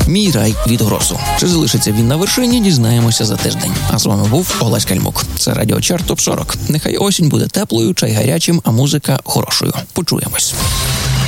«Мій рай» від Гросу. Чи залишиться він на вершині, дізнаємося за тиждень. А з вами був Олесь Кальмук. Це Радіочарт ТОП-40. Нехай осінь буде теплою, чай гарячим, а музика хорошою. Почуємось.